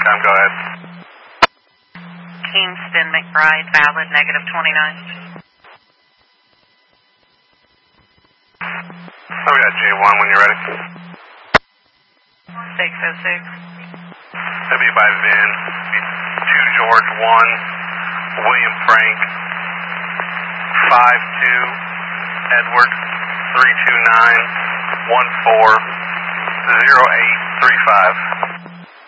time, go ahead. Kingston McBride, valid, -29. Oh, we got J1 when you're ready. 606. That'd be by Vin. 2 George 1, William Frank, 52 Edward, 329 14 0835.